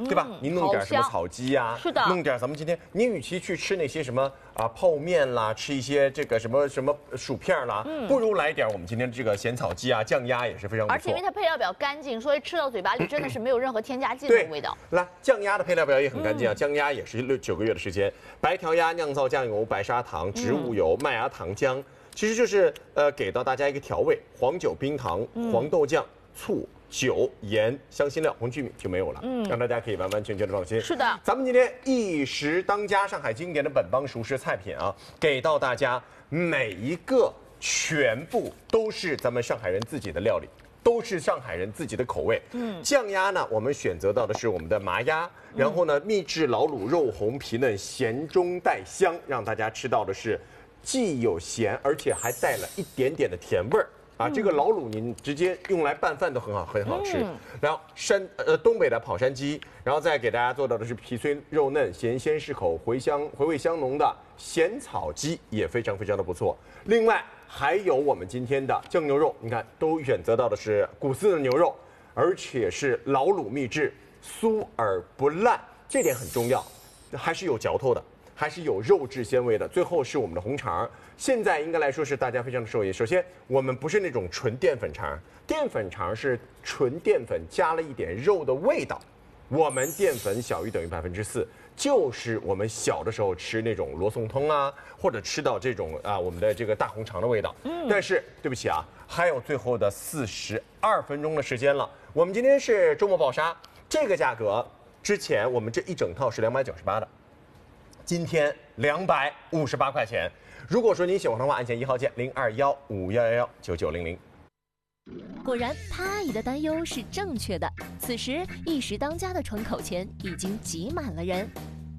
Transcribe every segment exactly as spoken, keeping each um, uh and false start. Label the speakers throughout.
Speaker 1: 对吧？您弄点什么草鸡呀，
Speaker 2: 是的，
Speaker 1: 弄点咱们今天，你与其去吃那些什么啊泡面啦，吃一些这个什么什么薯片啦，不如来点我们今天这个咸草鸡啊，酱鸭也是非常不错。
Speaker 2: 而且因为它配料表干净，所以吃到嘴巴里真的是没有任何添加剂的味道。
Speaker 1: 来，酱鸭的配料表也很干净啊，酱鸭也是六九个月的时间，白条鸭酿造酱油、白砂糖、植物油、麦芽糖浆。其实就是呃给到大家一个调味，黄酒、冰糖、黄豆酱、醋、酒、盐、香辛料、红曲米就没有了，嗯，让大家可以完完全全的放心。
Speaker 2: 是的，
Speaker 1: 咱们今天一时当家上海经典的本帮熟食菜品啊，给到大家每一个全部都是咱们上海人自己的料理。都是上海人自己的口味。嗯，酱鸭呢，我们选择到的是我们的麻鸭，然后呢，秘制老卤肉红皮嫩，咸中带香，让大家吃到的是既有咸，而且还带了一点点的甜味儿。啊，这个老卤您直接用来拌饭都很好，很好吃。嗯、然后山呃东北的跑山鸡，然后再给大家做到的是皮脆肉嫩、咸鲜适口、回香回味香浓的咸草鸡，也非常非常的不错。另外还有我们今天的酱牛肉，你看都选择到的是古丝的牛肉，而且是老卤秘制，酥而不烂，这点很重要，还是有嚼头的。还是有肉质鲜味的，最后是我们的红肠，现在应该来说是大家非常的受益。首先，我们不是那种纯淀粉肠，淀粉肠是纯淀粉加了一点肉的味道，我们淀粉小于等于百分之四，就是我们小的时候吃那种罗宋汤啊，或者吃到这种啊我们的这个大红肠的味道。嗯，但是对不起啊，还有最后的四十二分钟的时间了，我们今天是周末爆杀，这个价格之前我们这一整套是两百九十八的。今天两百五十八块钱。如果说您喜欢的话，按键一号键零二幺五幺幺幺九九零零。
Speaker 3: 果然，潘阿姨的担忧是正确的。此时，一时当家的窗口前已经挤满了人。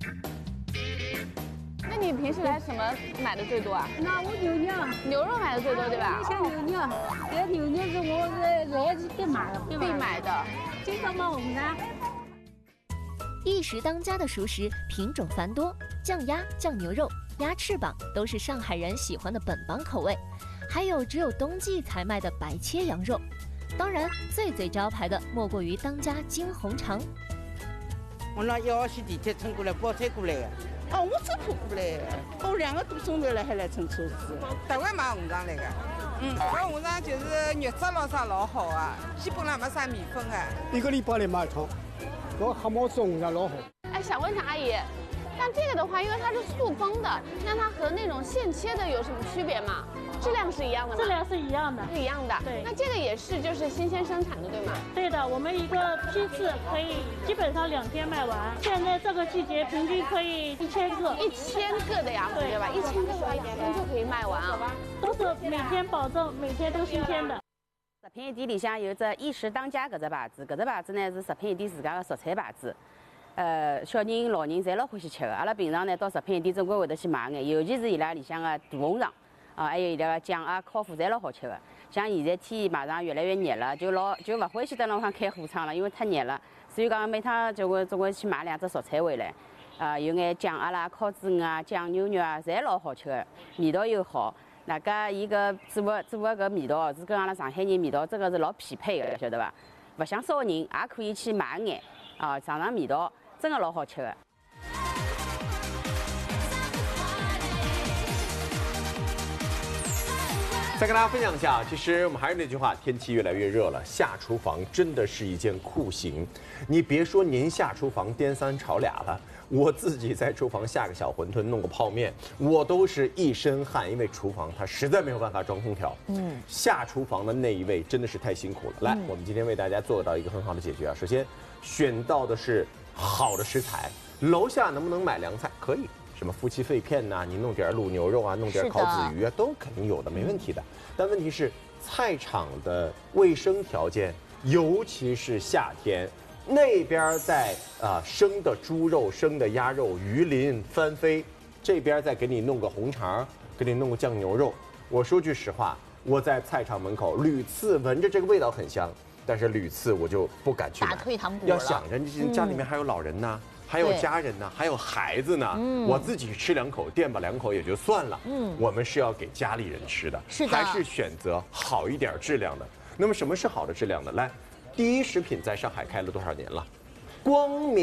Speaker 4: 那你平时来什么买的最多啊？
Speaker 5: 那我牛肉，
Speaker 4: 牛肉买的最多，对吧？
Speaker 5: 像牛肉，这牛肉是我来来必买的，
Speaker 4: 必买的，
Speaker 5: 经常买我们家。
Speaker 3: 一时当家的熟食品种繁多，酱鸭、酱牛肉、鸭翅膀都是上海人喜欢的本帮口味，还有只有冬季才卖的白切羊肉。当然，最最招牌的莫过于当家金红肠。
Speaker 6: 我那一号线地铁乘过来，包车过来的。哦，我车铺过来的，我两个多钟头了还来乘车子。
Speaker 7: 台湾买红肠来的。嗯，搿红肠就是肉质老啥老好啊，基本上没啥米粉啊。
Speaker 8: 一个礼拜来买一趟。我黑毛种的老好。
Speaker 4: 哎，想问一下阿姨，像这个的话，因为它是塑封的，那它和那种现切的有什么区别吗？质量是一样的吗？
Speaker 5: 质量是一样的，
Speaker 4: 是一样的。对，那这个也是就是新鲜生产的，对吗？
Speaker 5: 对的，我们一个批次可以基本上两天卖完。现在这个季节平均可以一千个，
Speaker 4: 一千个的羊肉，对吧？一千个的话，一天就可以卖完啊。
Speaker 5: 都是每天保证每天都新鲜的。
Speaker 9: 食品店里向有只一时当家搿只牌子，搿只牌子呢是食品店自家的熟菜牌子。呃，小人、老人侪老欢喜吃的。阿拉平常呢到食品店总归会得去买眼，尤其是伊拉里向的大红肠啊，还有伊拉个酱啊、烤麸侪老好吃的。像现在天马上越来越热了，就老就勿欢喜在路上开火窗了，因为太热了。所以讲每趟就会总归去买两只熟菜回来，啊，有眼酱鸭啦、烤子鱼啊、酱牛肉啊，侪老好吃的，味道又好。那个伊个做个做个搿味道是跟阿拉上海人味道真个是老匹配的，晓得伐？勿想烧人也可以去买眼啊，尝尝味道，真个老好吃的。
Speaker 1: 再跟大家分享一下，其实我们还是那句话，天气越来越热了，下厨房真的是一件酷刑。你别说您下厨房颠三炒俩了。我自己在厨房下个小馄饨，弄个泡面，我都是一身汗，因为厨房它实在没有办法装空调。嗯，下厨房的那一位真的是太辛苦了。来，我们今天为大家做到一个很好的解决啊。首先，选到的是好的食材，楼下能不能买凉菜？可以，什么夫妻肺片呐、啊，你弄点卤牛肉啊，弄点烤子鱼啊，都肯定有的，没问题的。但问题是，菜场的卫生条件，尤其是夏天。那边在啊、呃、生的猪肉、生的鸭肉、鱼鳞翻飞，这边再给你弄个红肠，给你弄个酱牛肉。我说句实话，我在菜场门口屡次闻着这个味道很香，但是屡次我就不敢去买。
Speaker 2: 打退堂鼓了。
Speaker 1: 要想着家里面还有老人呢，嗯、还有家人呢，还有孩子呢。嗯、我自己吃两口垫吧两口也就算了。嗯，我们是要给家里人吃的，
Speaker 2: 是的，
Speaker 1: 还是选择好一点质量的。那么什么是好的质量呢？来。第一食品在上海开了多少年了？光明。